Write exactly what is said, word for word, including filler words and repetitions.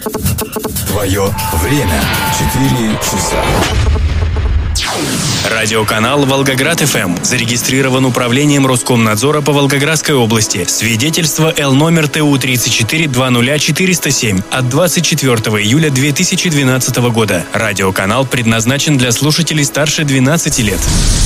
Твое время. Четыре часа. Радиоканал «Волгоград-ФМ» зарегистрирован управлением Роскомнадзора по Волгоградской области. Свидетельство Л номер Т У тридцать четыре двадцать ноль четыреста семь от двадцать четвёртого июля две тысячи двенадцатого года. Радиоканал предназначен для слушателей старше двенадцати лет.